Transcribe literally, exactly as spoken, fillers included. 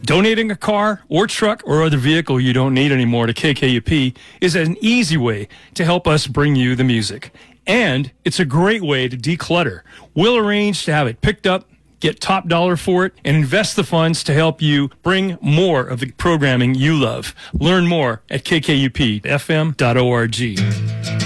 Donating a car or truck or other vehicle you don't need anymore to K K U P is an easy way to help us bring you the music. And it's a great way to declutter. We'll arrange to have it picked up, get top dollar for it, and invest the funds to help you bring more of the programming you love. Learn more at k k u p f m dot org.